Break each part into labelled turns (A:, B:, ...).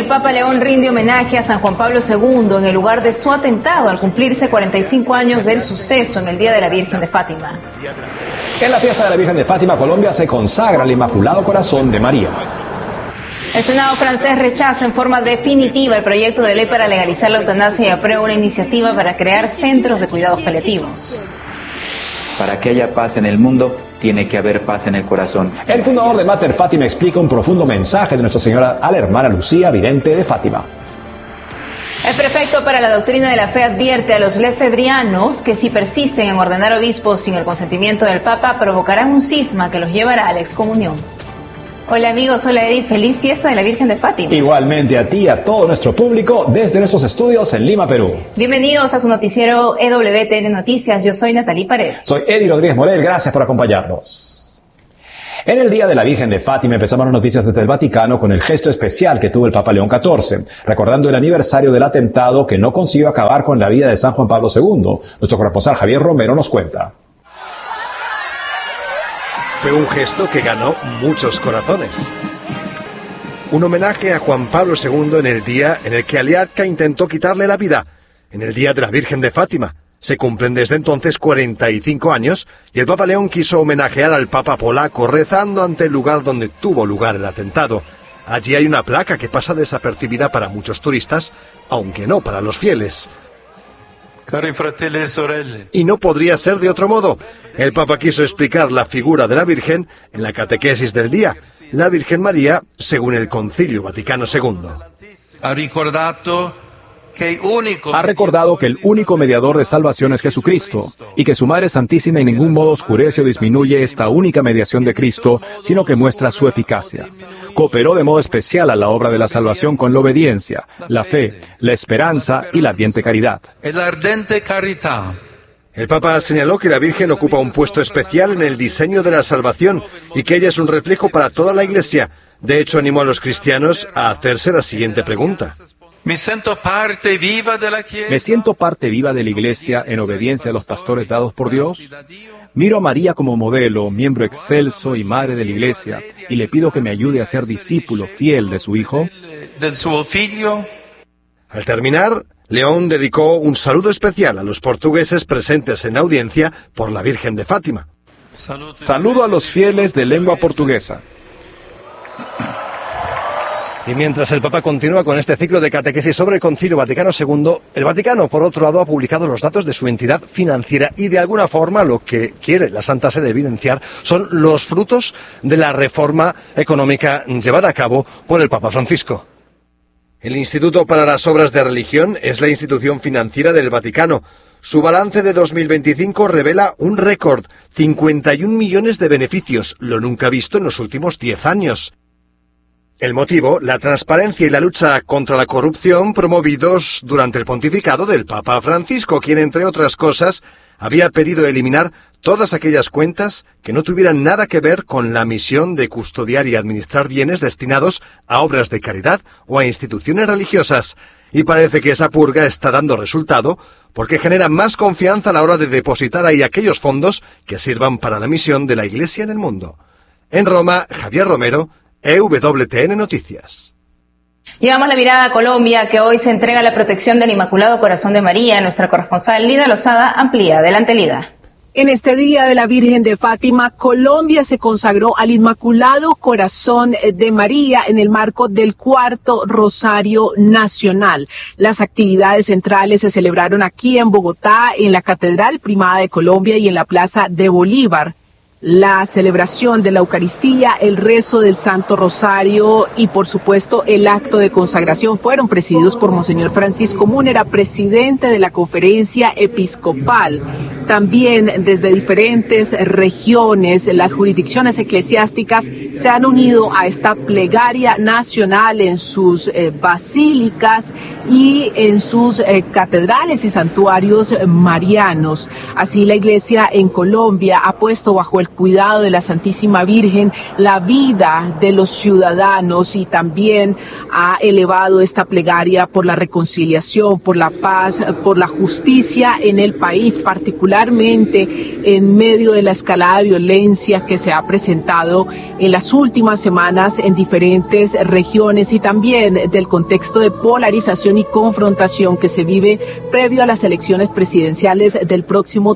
A: Papa León rinde homenaje a San Juan Pablo II en el lugar de su atentado al cumplirse 45 años del suceso en el Día de la Virgen de Fátima.
B: En la fiesta de la Virgen de Fátima, Colombia se consagra al Inmaculado Corazón de María.
A: El Senado francés rechaza en forma definitiva el proyecto de ley para legalizar la eutanasia y aprueba una iniciativa para crear centros de cuidados paliativos.
C: Para que haya paz en el mundo, tiene que haber paz en el corazón.
B: El fundador de Mater Fátima explica un profundo mensaje de Nuestra Señora a la hermana Lucía, vidente de Fátima.
A: El prefecto para la doctrina de la fe advierte a los lefebrianos que si persisten en ordenar obispos sin el consentimiento del Papa, provocarán un cisma que los llevará a la excomunión. Hola amigos, hola Eddie, feliz fiesta de la Virgen de Fátima.
B: Igualmente a ti y a todo nuestro público desde nuestros estudios en Lima, Perú.
A: Bienvenidos a su noticiero EWTN Noticias, yo soy Natalie Paredes.
B: Soy Eddie Rodríguez Morel, gracias por acompañarnos. En el Día de la Virgen de Fátima empezamos las noticias desde el Vaticano con el gesto especial que tuvo el Papa León XIV, recordando el aniversario del atentado que no consiguió acabar con la vida de San Juan Pablo II. Nuestro corresponsal Javier Romero nos cuenta.
D: Fue un gesto que ganó muchos corazones. Un homenaje a Juan Pablo II en el día en el que Aliatka intentó quitarle la vida, en el Día de la Virgen de Fátima. Se cumplen desde entonces 45 años y el Papa León quiso homenajear al Papa polaco rezando ante el lugar donde tuvo lugar el atentado. Allí hay una placa que pasa desapercibida para muchos turistas, aunque no para los fieles. Y no podría ser de otro modo. El Papa quiso explicar la figura de la Virgen en la catequesis del día, la Virgen María según el Concilio Vaticano II.
E: Ha
F: recordado que el único mediador de salvación es Jesucristo, y que su Madre Santísima en ningún modo oscurece o disminuye esta única mediación de Cristo, sino que muestra su eficacia. Cooperó de modo especial a la obra de la salvación con la obediencia, la fe, la esperanza y la ardiente caridad.
D: El Papa señaló que la Virgen ocupa un puesto especial en el diseño de la salvación y que ella es un reflejo para toda la Iglesia. De hecho, animó a los cristianos a hacerse la siguiente pregunta.
E: Me siento parte viva de la
F: Iglesia en obediencia a los pastores dados por Dios. Miro a María como modelo, miembro excelso y madre de la Iglesia, y le pido que me ayude a ser discípulo fiel de su Hijo.
D: Al terminar, León dedicó un saludo especial a los portugueses presentes en audiencia por la Virgen de Fátima.
F: Saludo a los fieles de lengua portuguesa.
D: Y mientras el Papa continúa con este ciclo de catequesis sobre el Concilio Vaticano II, el Vaticano, por otro lado, ha publicado los datos de su entidad financiera y, de alguna forma, lo que quiere la Santa Sede evidenciar son los frutos de la reforma económica llevada a cabo por el Papa Francisco. El Instituto para las Obras de Religión es la institución financiera del Vaticano. Su balance de 2025 revela un récord, 51 millones de beneficios, lo nunca visto en los últimos 10 años. El motivo, la transparencia y la lucha contra la corrupción promovidos durante el pontificado del Papa Francisco, quien, entre otras cosas, había pedido eliminar todas aquellas cuentas que no tuvieran nada que ver con la misión de custodiar y administrar bienes destinados a obras de caridad o a instituciones religiosas. Y parece que esa purga está dando resultado porque genera más confianza a la hora de depositar ahí aquellos fondos que sirvan para la misión de la Iglesia en el mundo. En Roma, Javier Romero, EWTN Noticias.
A: Llevamos la mirada a Colombia, que hoy se entrega a la protección del Inmaculado Corazón de María. Nuestra corresponsal Lida Lozada amplía. Adelante, Lida.
G: En este Día de la Virgen de Fátima, Colombia se consagró al Inmaculado Corazón de María en el marco del Cuarto Rosario Nacional. Las actividades centrales se celebraron aquí en Bogotá, en la Catedral Primada de Colombia y en la Plaza de Bolívar. La celebración de la Eucaristía, el rezo del Santo Rosario y, por supuesto, el acto de consagración fueron presididos por Monseñor Francisco Múnera, presidente de la Conferencia Episcopal. También desde diferentes regiones, las jurisdicciones eclesiásticas se han unido a esta plegaria nacional en sus basílicas y en sus catedrales y santuarios marianos. Así, la Iglesia en Colombia ha puesto bajo el cuidado de la Santísima Virgen la vida de los ciudadanos y también ha elevado esta plegaria por la reconciliación, por la paz, por la justicia en el país, particularmente particularmente en medio de la escalada de violencia que se ha presentado en las últimas semanas en diferentes regiones y también del contexto de polarización y confrontación que se vive previo a las elecciones presidenciales del próximo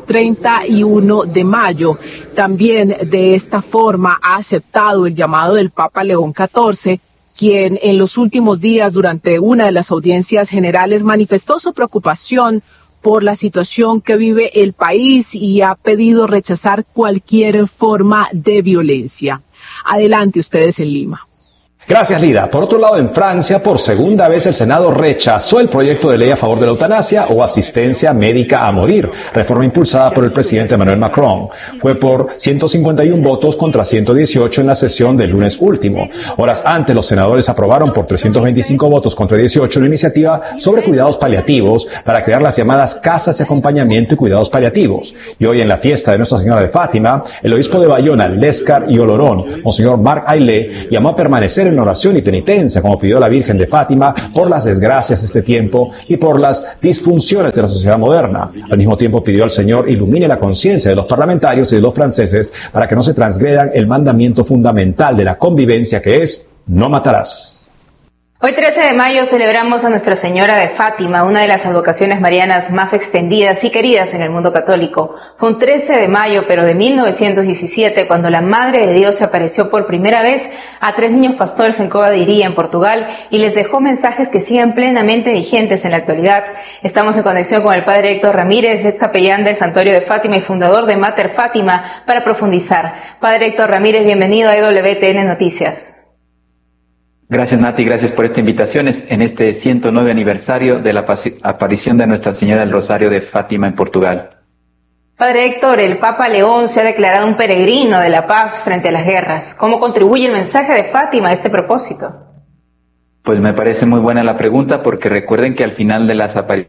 G: 31 de mayo. También de esta forma ha aceptado el llamado del Papa León XIV, quien en los últimos días durante una de las audiencias generales manifestó su preocupación por la situación que vive el país y ha pedido rechazar cualquier forma de violencia. Adelante ustedes en Lima.
B: Gracias, Lida. Por otro lado, en Francia, por segunda vez el Senado rechazó el proyecto de ley a favor de la eutanasia o asistencia médica a morir, reforma impulsada por el presidente Emmanuel Macron. Fue por 151 votos contra 118 en la sesión del lunes último. Horas antes, los senadores aprobaron por 325 votos contra 18 la iniciativa sobre cuidados paliativos para crear las llamadas casas de acompañamiento y cuidados paliativos. Y hoy, en la fiesta de Nuestra Señora de Fátima, el obispo de Bayona, Lescar y Olorón, Monseñor Marc Ailé, llamó a permanecer en oración y penitencia, como pidió la Virgen de Fátima, por las desgracias de este tiempo y por las disfunciones de la sociedad moderna. Al mismo tiempo pidió al Señor ilumine la conciencia de los parlamentarios y de los franceses para que no se transgredan el mandamiento fundamental de la convivencia, que es no matarás.
A: Hoy 13 de mayo celebramos a Nuestra Señora de Fátima, una de las advocaciones marianas más extendidas y queridas en el mundo católico. Fue un 13 de mayo, pero de 1917, cuando la Madre de Dios se apareció por primera vez a 3 niños pastores en Cova de Iria, en Portugal, y les dejó mensajes que siguen plenamente vigentes en la actualidad. Estamos en conexión con el Padre Héctor Ramírez, ex capellán del Santuario de Fátima y fundador de Mater Fátima, para profundizar. Padre Héctor Ramírez, bienvenido a EWTN Noticias.
C: Gracias, Nati, gracias por esta invitación en este 109 aniversario de la aparición de Nuestra Señora del Rosario de Fátima en Portugal.
A: Padre Héctor, el Papa León se ha declarado un peregrino de la paz frente a las guerras. ¿Cómo contribuye el mensaje de Fátima a este propósito?
C: Pues me parece muy buena la pregunta, porque recuerden que al final de las apariciones,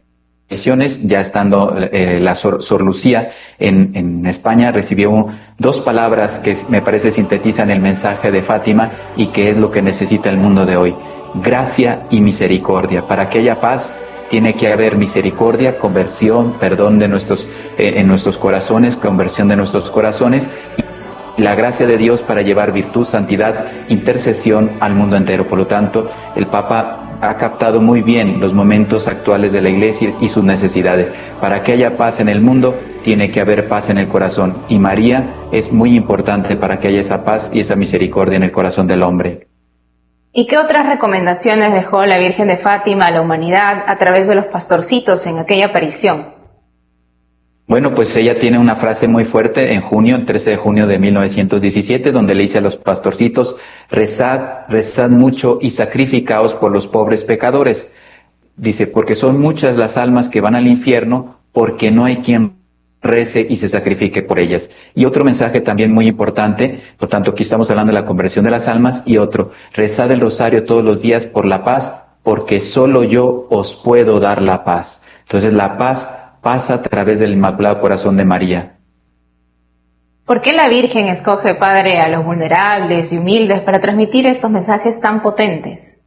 C: ya estando la Sor Lucía en España, recibió 2 palabras que me parece sintetizan el mensaje de Fátima y que es lo que necesita el mundo de hoy: gracia y misericordia. Para que haya paz tiene que haber misericordia, conversión, perdón de en nuestros corazones, conversión de nuestros corazones, y la gracia de Dios para llevar virtud, santidad, intercesión al mundo entero. Por lo tanto, el Papa ha captado muy bien los momentos actuales de la Iglesia y sus necesidades. Para que haya paz en el mundo, tiene que haber paz en el corazón. Y María es muy importante para que haya esa paz y esa misericordia en el corazón del hombre.
A: ¿Y qué otras recomendaciones dejó la Virgen de Fátima a la humanidad a través de los pastorcitos en aquella aparición?
C: Bueno, pues ella tiene una frase muy fuerte en junio, el 13 de junio de 1917, donde le dice a los pastorcitos: rezad, rezad mucho y sacrificaos por los pobres pecadores. Dice, porque son muchas las almas que van al infierno, porque no hay quien rece y se sacrifique por ellas. Y otro mensaje también muy importante, por tanto aquí estamos hablando de la conversión de las almas, y otro: rezad el rosario todos los días por la paz, porque solo yo os puedo dar la paz. Entonces la paz pasa a través del Inmaculado Corazón de María.
A: ¿Por qué la Virgen escoge, Padre, a los vulnerables y humildes para transmitir estos mensajes tan potentes?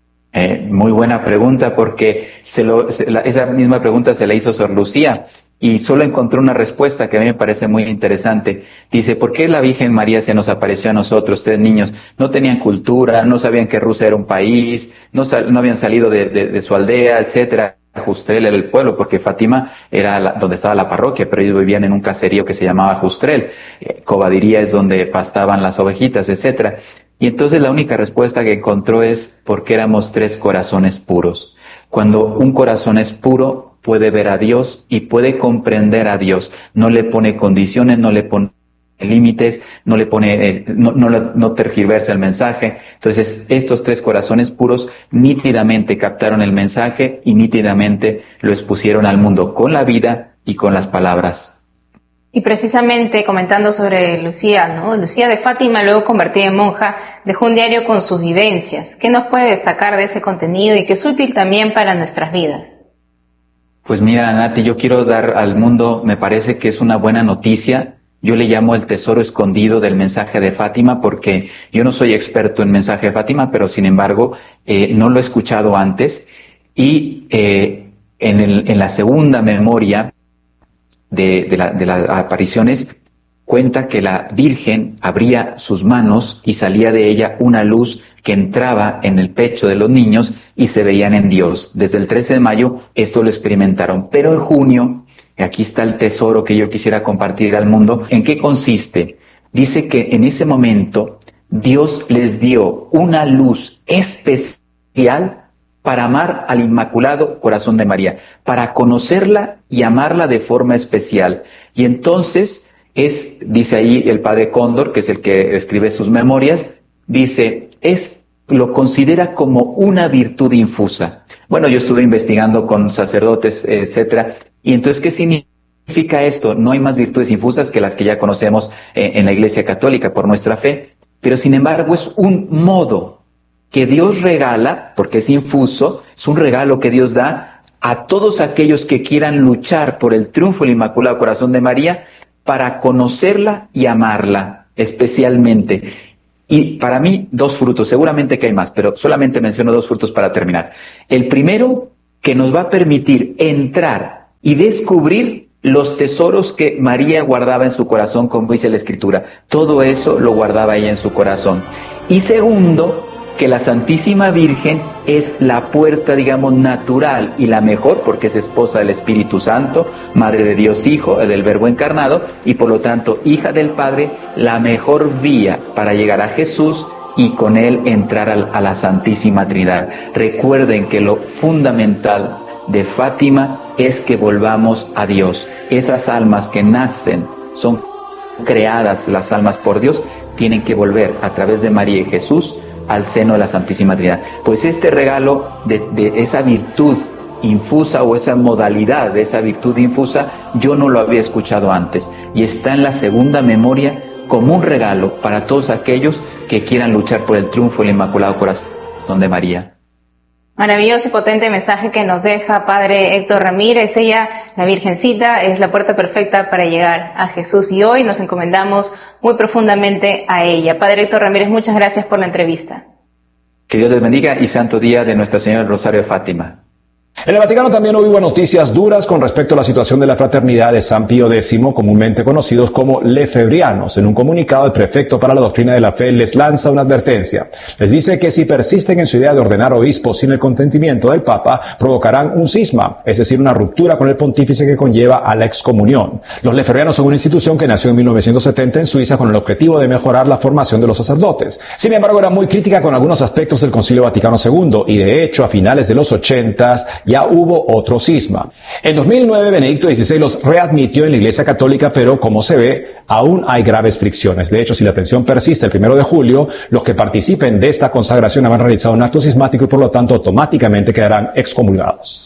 C: Muy buena pregunta, porque esa misma pregunta se la hizo Sor Lucía y solo encontró una respuesta que a mí me parece muy interesante. Dice, ¿por qué la Virgen María se nos apareció a nosotros, 3 niños? No tenían cultura, no sabían que Rusia era un país, no habían salido de su aldea, etcétera. Justrel era el pueblo, porque Fátima era donde estaba la parroquia, pero ellos vivían en un caserío que se llamaba Justrel. Cova de Iria es donde pastaban las ovejitas, etcétera. Y entonces la única respuesta que encontró es porque éramos 3 corazones puros. Cuando un corazón es puro, puede ver a Dios y puede comprender a Dios. No le pone condiciones, no le pone límites, no le pone, no tergiversa el mensaje. Entonces, estos 3 corazones puros nítidamente captaron el mensaje y nítidamente lo expusieron al mundo con la vida y con las palabras.
A: Y precisamente comentando sobre Lucía, ¿no? Lucía de Fátima, luego convertida en monja, dejó un diario con sus vivencias. ¿Qué nos puede destacar de ese contenido y que es útil también para nuestras vidas?
C: Pues mira, Nati, yo quiero dar al mundo, me parece que es una buena noticia. Yo le llamo el tesoro escondido del mensaje de Fátima, porque yo no soy experto en mensaje de Fátima, pero sin embargo no lo he escuchado antes. Y en la segunda memoria de las apariciones, cuenta que la Virgen abría sus manos y salía de ella una luz que entraba en el pecho de los niños y se veían en Dios. Desde el 13 de mayo esto lo experimentaron. Pero en junio, aquí está el tesoro que yo quisiera compartir al mundo. ¿En qué consiste? Dice que en ese momento Dios les dio una luz especial para amar al Inmaculado Corazón de María, para conocerla y amarla de forma especial. Y entonces dice ahí el padre Cóndor, que es el que escribe sus memorias, dice, lo considera como una virtud infusa. Bueno, yo estuve investigando con sacerdotes, etcétera, y entonces, ¿qué significa esto? No hay más virtudes infusas que las que ya conocemos en la Iglesia Católica por nuestra fe, pero sin embargo es un modo que Dios regala, porque es infuso, es un regalo que Dios da a todos aquellos que quieran luchar por el triunfo del Inmaculado Corazón de María, para conocerla y amarla especialmente. Y para mí, 2 frutos, seguramente que hay más, pero solamente menciono 2 frutos para terminar. El primero, que nos va a permitir entrar y descubrir los tesoros que María guardaba en su corazón, como dice la Escritura. Todo eso lo guardaba ella en su corazón. Y segundo, que la Santísima Virgen es la puerta, digamos, natural y la mejor, porque es esposa del Espíritu Santo, Madre de Dios Hijo, del Verbo encarnado, y por lo tanto, hija del Padre, la mejor vía para llegar a Jesús y con Él entrar a la Santísima Trinidad. Recuerden que lo fundamental de Fátima es que volvamos a Dios. Esas almas que nacen, son creadas las almas por Dios, tienen que volver a través de María y Jesús al seno de la Santísima Trinidad. Pues este regalo de esa virtud infusa, o esa modalidad de esa virtud infusa, yo no lo había escuchado antes, y está en la segunda memoria como un regalo para todos aquellos que quieran luchar por el triunfo del Inmaculado Corazón de María.
A: Maravilloso y potente mensaje que nos deja Padre Héctor Ramírez. Ella, la Virgencita, es la puerta perfecta para llegar a Jesús, y hoy nos encomendamos muy profundamente a ella. Padre Héctor Ramírez, muchas gracias por la entrevista.
C: Que Dios les bendiga y santo día de Nuestra Señora del Rosario de Fátima.
B: En el Vaticano también hubo noticias duras con respecto a la situación de la fraternidad de San Pío X, comúnmente conocidos como lefebrianos. En un comunicado, el prefecto para la doctrina de la fe les lanza una advertencia. Les dice que si persisten en su idea de ordenar obispos sin el consentimiento del Papa, provocarán un cisma, es decir, una ruptura con el pontífice que conlleva a la excomunión. Los lefebrianos son una institución que nació en 1970 en Suiza con el objetivo de mejorar la formación de los sacerdotes. Sin embargo, era muy crítica con algunos aspectos del Concilio Vaticano II, y de hecho, a finales de los 80s, ya hubo otro cisma. En 2009, Benedicto XVI los readmitió en la Iglesia Católica, pero como se ve, aún hay graves fricciones. De hecho, si la tensión persiste el 1 de julio, los que participen de esta consagración habrán realizado un acto cismático y por lo tanto automáticamente quedarán excomulgados.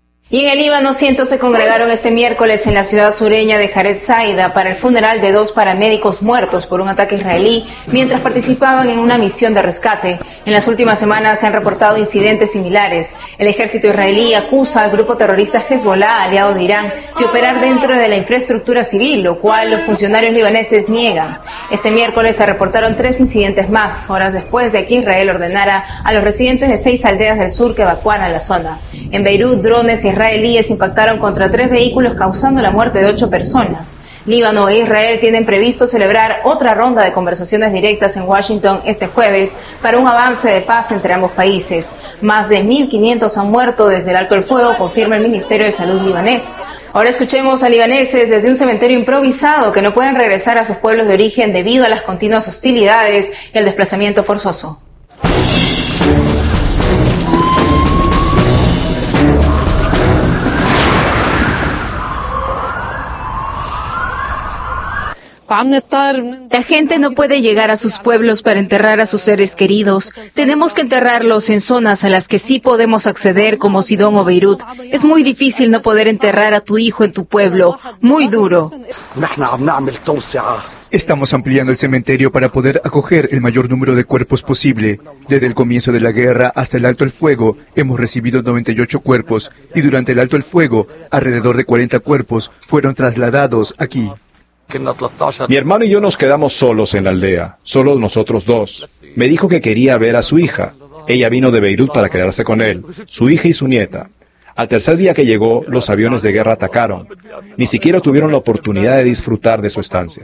A: Y en el Líbano, cientos se congregaron este miércoles en la ciudad sureña de Jared Zaida para el funeral de 2 paramédicos muertos por un ataque israelí mientras participaban en una misión de rescate. En las últimas semanas se han reportado incidentes similares. El ejército israelí acusa al grupo terrorista Hezbollah, aliado de Irán, de operar dentro de la infraestructura civil, lo cual los funcionarios libaneses niegan. Este miércoles se reportaron 3 incidentes más, horas después de que Israel ordenara a los residentes de 6 aldeas del sur que evacuaran la zona. En Beirut, drones israelíes impactaron contra 3 vehículos causando la muerte de 8 personas. Líbano e Israel tienen previsto celebrar otra ronda de conversaciones directas en Washington este jueves para un avance de paz entre ambos países. Más de 1.500 han muerto desde el alto el fuego, confirma el Ministerio de Salud libanés. Ahora escuchemos a libaneses desde un cementerio improvisado que no pueden regresar a sus pueblos de origen debido a las continuas hostilidades y el desplazamiento forzoso.
H: La gente no puede llegar a sus pueblos para enterrar a sus seres queridos. Tenemos que enterrarlos en zonas a las que sí podemos acceder, como Sidón o Beirut. Es muy difícil no poder enterrar a tu hijo en tu pueblo. Muy duro.
I: Estamos ampliando el cementerio para poder acoger el mayor número de cuerpos posible. Desde el comienzo de la guerra hasta el alto el fuego, hemos recibido 98 cuerpos y durante el alto el fuego, alrededor de 40 cuerpos fueron trasladados aquí.
F: Mi hermano y yo nos quedamos solos en la aldea, solo nosotros 2. Me dijo que quería ver a su hija. Ella vino de Beirut para quedarse con él, su hija y su nieta. Al tercer día que llegó, los aviones de guerra atacaron. Ni siquiera tuvieron la oportunidad de disfrutar de su estancia.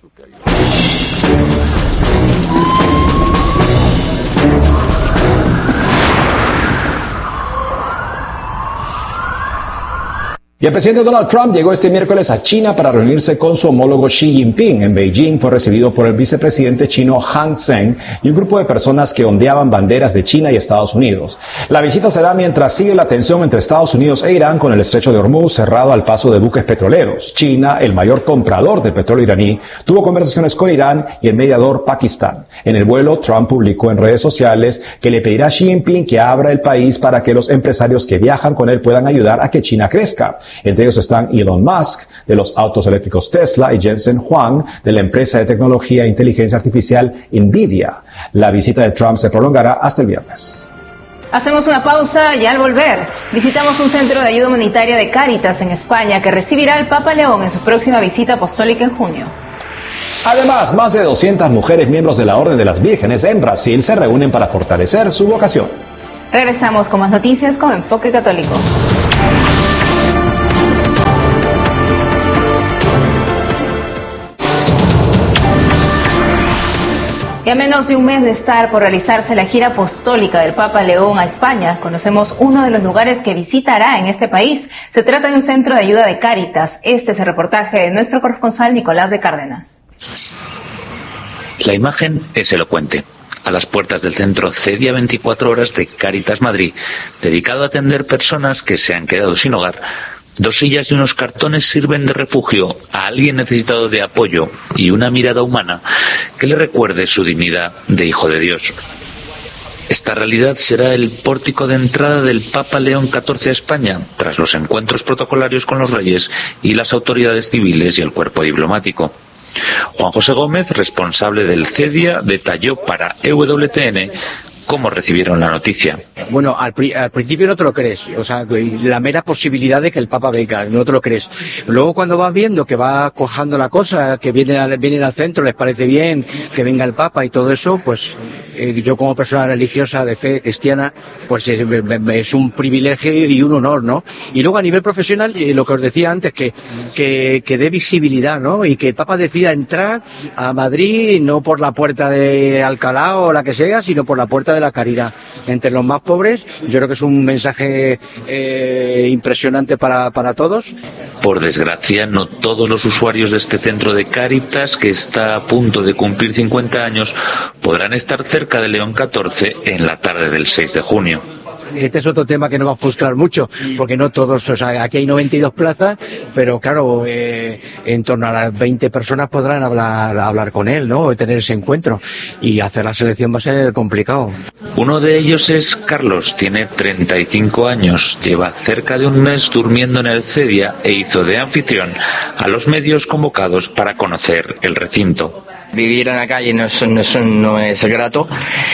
B: Y el presidente Donald Trump llegó este miércoles a China para reunirse con su homólogo Xi Jinping. En Beijing fue recibido por el vicepresidente chino Han Zheng y un grupo de personas que ondeaban banderas de China y Estados Unidos. La visita se da mientras sigue la tensión entre Estados Unidos e Irán con el estrecho de Hormuz cerrado al paso de buques petroleros. China, el mayor comprador de petróleo iraní, tuvo conversaciones con Irán y el mediador Pakistán. En el vuelo, Trump publicó en redes sociales que le pedirá a Xi Jinping que abra el país para que los empresarios que viajan con él puedan ayudar a que China crezca. Entre ellos están Elon Musk, de los autos eléctricos Tesla, y Jensen Huang, de la empresa de tecnología e inteligencia artificial Nvidia. La visita de Trump se prolongará hasta el viernes.
A: Hacemos una pausa y al volver visitamos un centro de ayuda humanitaria de Cáritas en España que recibirá al Papa León en su próxima visita apostólica en junio.
B: Además, más de 200 mujeres miembros de la Orden de las Vírgenes en Brasil se reúnen para fortalecer su vocación.
A: Regresamos con más noticias con Enfoque Católico. Y a menos de un mes de estar por realizarse la gira apostólica del Papa León a España, conocemos uno de los lugares que visitará en este país. Se trata de un centro de ayuda de Cáritas. Este es el reportaje de nuestro corresponsal Nicolás de Cárdenas.
J: La imagen es elocuente. A las puertas del centro Cedia 24 horas de Cáritas Madrid, dedicado a atender personas que se han quedado sin hogar, 2 sillas y unos cartones sirven de refugio a alguien necesitado de apoyo y una mirada humana que le recuerde su dignidad de hijo de Dios. Esta realidad será el pórtico de entrada del Papa León XIV a España, tras los encuentros protocolarios con los reyes y las autoridades civiles y el cuerpo diplomático. Juan José Gómez, responsable del CEDIA, detalló para EWTN cómo recibieron la noticia.
K: Bueno, al principio no te lo crees, o sea, la mera posibilidad de que el Papa venga, no te lo crees. Luego cuando vas viendo que va cojando la cosa, que vienen al centro, les parece bien que venga el Papa y todo eso, pues yo como persona religiosa de fe cristiana, pues es un privilegio y un honor, ¿no? Y luego a nivel profesional, lo que os decía antes, que dé visibilidad, ¿no? Y que el Papa decida entrar a Madrid no por la puerta de Alcalá o la que sea, sino por la puerta de la caridad entre los más pobres. Yo creo que es un mensaje impresionante para todos.
J: Por desgracia, no todos los usuarios de este centro de Cáritas, que está a punto de cumplir 50 años, podrán estar cerca de León XIV en la tarde del 6 de junio.
K: Este es otro tema que nos va a frustrar mucho, porque no todos, o sea, aquí hay 92 plazas, pero claro, en torno a las 20 personas podrán hablar con él, ¿no? O tener ese encuentro, y hacer la selección va a ser complicado.
J: Uno de ellos es Carlos, tiene 35 años, lleva cerca de un mes durmiendo en el Cedia e hizo de anfitrión a los medios convocados para conocer el recinto.
L: Vivir en la calle no es grato,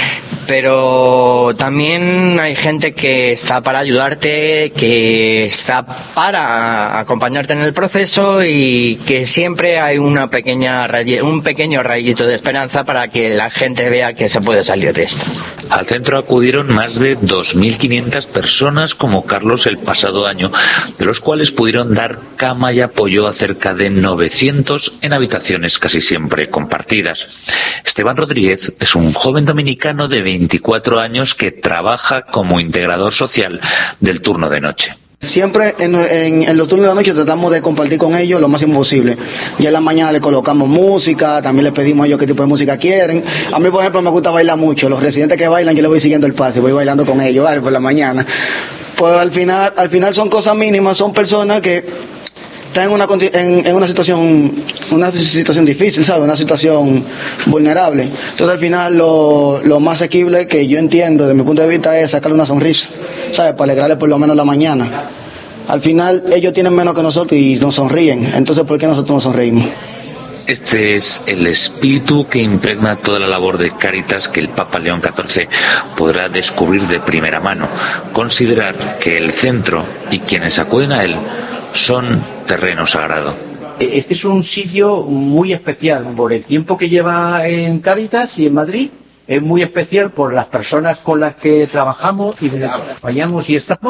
L: pero también hay gente que está para ayudarte, que está para acompañarte en el proceso y que siempre hay un pequeño rayito de esperanza para que la gente vea que se puede salir de esto.
J: Al centro acudieron más de 2.500 personas como Carlos el pasado año, de los cuales pudieron dar cama y apoyo a cerca de 900 en habitaciones casi siempre compartidas. Esteban Rodríguez es un joven dominicano de 24 años que trabaja como integrador social del turno de noche.
M: Siempre en los turnos de la noche tratamos de compartir con ellos lo máximo posible. Ya en la mañana le colocamos música, también les pedimos a ellos qué tipo de música quieren. A mí, por ejemplo, me gusta bailar mucho. Los residentes que bailan, yo les voy siguiendo el paso, voy bailando con ellos, ¿vale? Por la mañana. Pues al final son cosas mínimas, son personas que están en una situación difícil, ¿sabes? Una situación vulnerable. Entonces al final lo más asequible que yo entiendo desde mi punto de vista es sacarle una sonrisa, ¿sabes? Para alegrarle por lo menos la mañana. Al final ellos tienen menos que nosotros y nos sonríen, entonces ¿por qué nosotros nos sonreímos?
J: Este es el espíritu que impregna toda la labor de Cáritas que el Papa León XIV podrá descubrir de primera mano. Considerar que el centro y quienes acuden a él son terreno sagrado.
K: Este es un sitio muy especial por el tiempo que lleva en Cáritas y en Madrid. Es muy especial por las personas con las que trabajamos y acompañamos y estamos.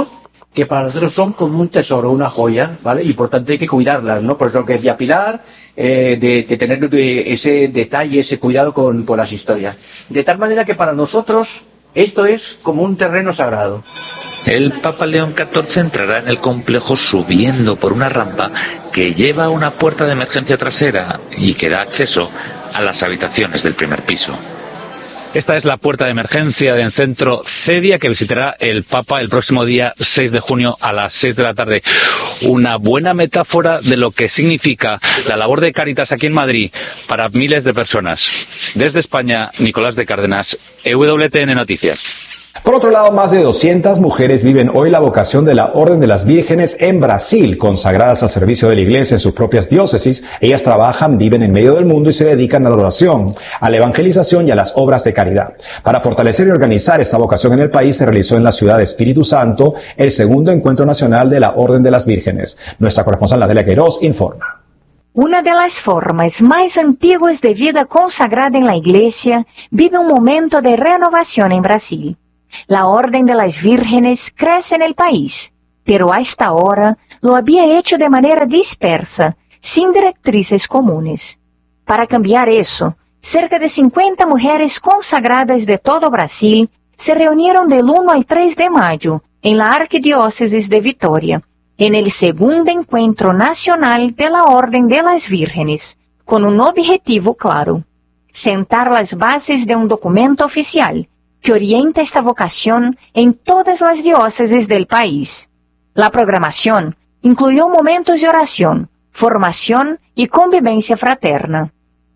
K: que para nosotros son como un tesoro, una joya, ¿vale? Y por tanto hay que cuidarlas, ¿no? Por eso lo que decía Pilar, de tener ese detalle, ese cuidado con las historias. De tal manera que para nosotros esto es como un terreno sagrado.
J: El Papa León XIV entrará en el complejo subiendo por una rampa que lleva a una puerta de emergencia trasera y que da acceso a las habitaciones del primer piso.
N: Esta es la puerta de emergencia del centro Cedia que visitará el Papa el próximo día 6 de junio a las 6 de la tarde. Una buena metáfora de lo que significa la labor de Cáritas aquí en Madrid para miles de personas. Desde España, Nicolás de Cárdenas, EWTN Noticias.
B: Por otro lado, más de 200 mujeres viven hoy la vocación de la Orden de las Vírgenes en Brasil, consagradas al servicio de la Iglesia en sus propias diócesis. Ellas trabajan, viven en medio del mundo y se dedican a la oración, a la evangelización y a las obras de caridad. Para fortalecer y organizar esta vocación en el país, se realizó en la ciudad de Espíritu Santo el segundo encuentro nacional de la Orden de las Vírgenes. Nuestra corresponsal Natalia Queiroz informa.
O: Una de las formas más antiguas de vida consagrada en la Iglesia vive un momento de renovación en Brasil. La Orden de las Vírgenes crece en el país, pero hasta ahora lo había hecho de manera dispersa, sin directrices comunes. Para cambiar eso, cerca de 50 mujeres consagradas de todo Brasil se reunieron del 1 al 3 de mayo en la Arquidiócesis de Vitória, en el segundo encuentro nacional de la Orden de las Vírgenes, con un objetivo claro: sentar las bases de un documento oficial que orienta esta vocación en todas las diócesis del país. La programación incluyó momentos de oración, formación y convivencia fraterna.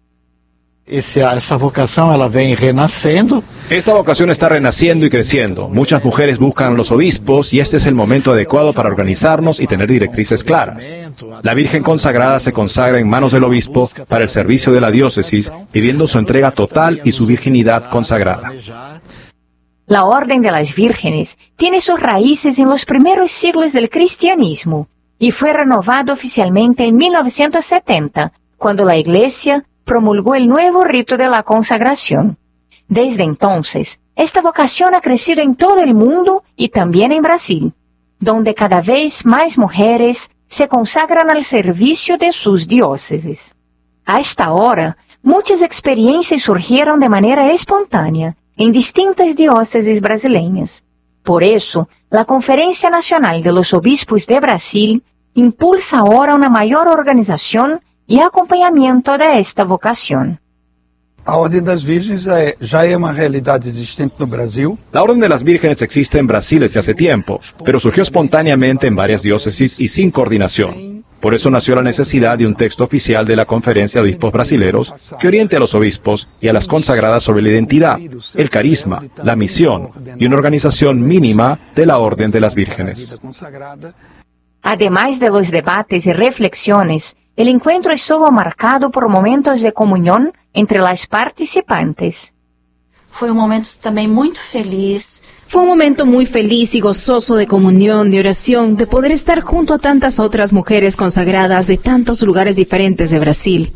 P: Esa vocación ela vem renascendo.
F: Esta vocación está renaciendo y creciendo. Muchas mujeres buscan a los obispos y este es el momento adecuado para organizarnos y tener directrices claras. La Virgen consagrada se consagra en manos del obispo para el servicio de la diócesis, viviendo su entrega total y su virginidad consagrada.
O: La Orden de las Vírgenes tiene sus raíces en los primeros siglos del cristianismo y fue renovado oficialmente en 1970, cuando la Iglesia promulgó el nuevo rito de la consagración. Desde entonces, esta vocación ha crecido en todo el mundo y también en Brasil, donde cada vez más mujeres se consagran al servicio de sus diócesis. Hasta ahora, muchas experiencias surgieron de manera espontánea en distintas diócesis brasileñas. Por eso, la Conferencia Nacional de los Obispos de Brasil impulsa ahora una mayor organización y acompañamiento de esta vocación.
P: A Ordem das Virgens já é uma realidade existente no Brasil.
F: La Orden de las Vírgenes existe en Brasil desde hace tiempo, pero surgió espontáneamente en varias diócesis y sin coordinación. Por eso nació la necesidad de un texto oficial de la Conferencia de Obispos Brasileros que oriente a los obispos y a las consagradas sobre la identidad, el carisma, la misión y una organización mínima de la Orden de las Vírgenes.
O: Además de los debates y reflexiones, el encuentro estuvo marcado por momentos de comunión entre las participantes.
Q: Fue un momento también muy feliz.
H: Fue un momento muy feliz y gozoso de comunión, de oración, de poder estar junto a tantas otras mujeres consagradas de tantos lugares diferentes de Brasil.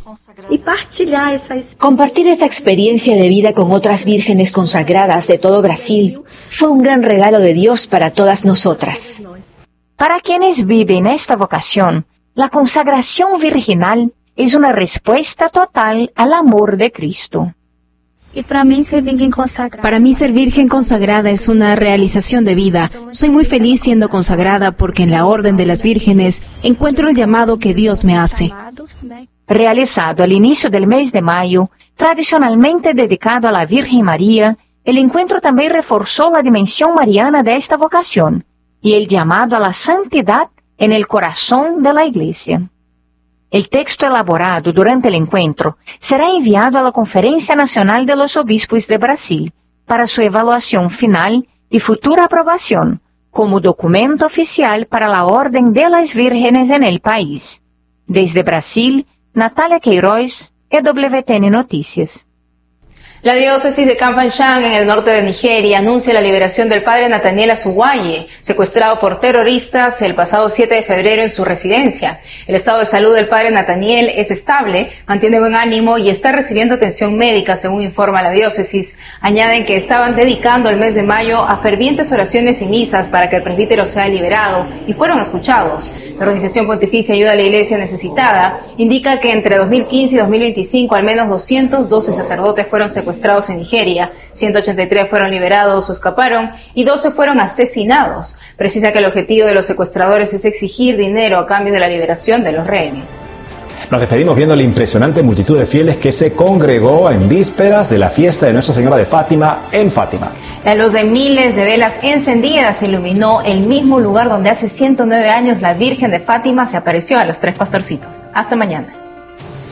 R: Compartir esta experiencia de vida con otras vírgenes consagradas de todo Brasil fue un gran regalo de Dios para todas nosotras.
O: Para quienes viven esta vocación, la consagración virginal es una respuesta total al amor de Cristo.
H: Para mí ser virgen consagrada es una realización de vida. Soy muy feliz siendo consagrada porque en la Orden de las Vírgenes encuentro el llamado que Dios me hace.
O: Realizado al inicio del mes de mayo, tradicionalmente dedicado a la Virgen María, el encuentro también reforzó la dimensión mariana de esta vocación y el llamado a la santidad en el corazón de la Iglesia. El texto elaborado durante el encuentro será enviado a la Conferencia Nacional de los Obispos de Brasil para su evaluación final y futura aprobación como documento oficial para la Orden de las Vírgenes en el país. Desde Brasil, Natalia Queiroz, EWTN Noticias.
A: La diócesis de Kanfanshan, en el norte de Nigeria, anuncia la liberación del padre Nathaniel Azuwaye, secuestrado por terroristas el pasado 7 de febrero en su residencia. El estado de salud del padre Nathaniel es estable, mantiene buen ánimo y está recibiendo atención médica, según informa la diócesis. Añaden que estaban dedicando el mes de mayo a fervientes oraciones y misas para que el presbítero sea liberado, y fueron escuchados. La Organización Pontificia Ayuda a la Iglesia Necesitada indica que entre 2015 y 2025 al menos 212 sacerdotes fueron secuestrados en Nigeria, 183 fueron liberados o escaparon y 12 fueron asesinados. Precisa que el objetivo de los secuestradores es exigir dinero a cambio de la liberación de los rehenes.
B: Nos despedimos viendo la impresionante multitud de fieles que se congregó en vísperas de la fiesta de Nuestra Señora de Fátima en Fátima.
A: La luz de miles de velas encendidas iluminó el mismo lugar donde hace 109 años la Virgen de Fátima se apareció a los tres pastorcitos. Hasta mañana.